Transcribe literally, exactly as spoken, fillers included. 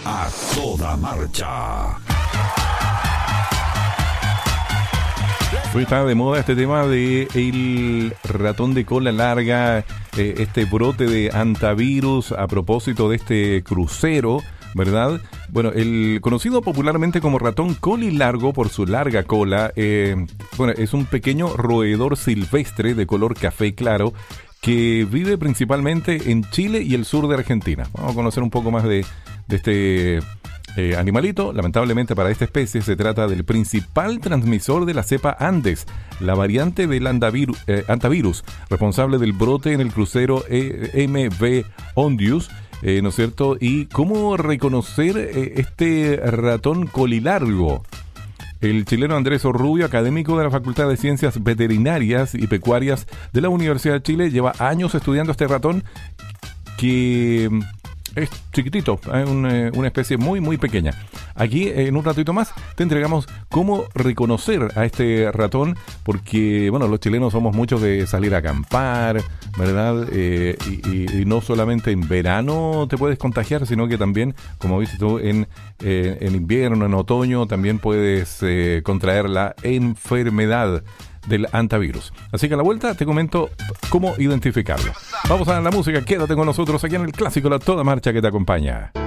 A toda marcha. Hoy está de moda este tema de el ratón de cola larga, eh, este brote de antivirus a propósito de este crucero, ¿verdad? Bueno, el conocido popularmente como ratón colilargo por su larga cola, eh, bueno, es un pequeño roedor silvestre de color café claro que vive principalmente en Chile y el sur de Argentina. Vamos a conocer un poco más de, de este eh, animalito. Lamentablemente para esta especie se trata del principal transmisor de la cepa Andes, la variante del andaviru, eh, antivirus, responsable del brote en el crucero eh, M V Ondius, eh, ¿no es cierto? ¿Y cómo reconocer eh, este ratón colilargo? El chileno Andrés Orrubio, académico de la Facultad de Ciencias Veterinarias y Pecuarias de la Universidad de Chile, lleva años estudiando este ratón que es chiquitito, es una, una especie muy muy pequeña. Aquí en un ratito más te entregamos cómo reconocer a este ratón, porque bueno, los chilenos somos muchos de salir a acampar, ¿verdad? Eh, y, y no solamente en verano te puedes contagiar, sino que también, como viste tú, en, eh, en invierno, en otoño, también puedes eh, contraer la enfermedad del antivirus. Así que a la vuelta te comento cómo identificarlo. Vamos a la música, quédate con nosotros aquí en el clásico La Toda Marcha que te acompaña.